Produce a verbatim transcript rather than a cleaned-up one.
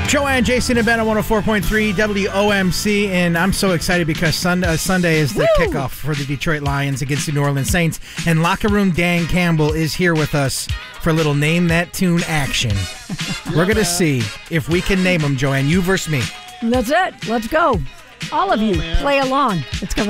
Joanne, Jason, and Ben on one oh four point three W O M C, and I'm so excited because Sunday, uh, Sunday is the Woo! kickoff for the Detroit Lions against the New Orleans Saints, and Locker Room Dan Campbell is here with us for a little Name That Tune action. We're going to see if we can name them, Joanne, you versus me. That's it. Let's go. All of Oh, you, man. play along. It's coming.